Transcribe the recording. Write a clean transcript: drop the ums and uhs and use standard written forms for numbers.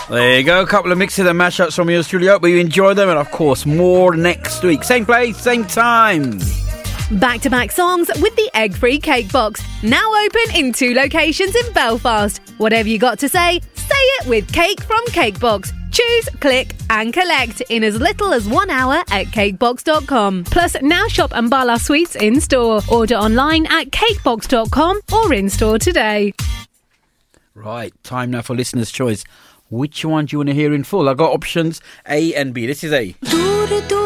There you go, a couple of mixes and mashups from yours truly. Hope you enjoy them, and of course more next week. Same place, same time. Back-to-back songs with the egg-free cake box. Now open in 2 locations in Belfast. Whatever you got to say it with Cake from Cakebox. Choose, click and collect in as little as 1 hour at cakebox.com. Plus, now shop Ambala Sweets in store. Order online at cakebox.com or in store today. Right, time now for listener's choice. Which one do you want to hear in full? I've got options A and B. This is A.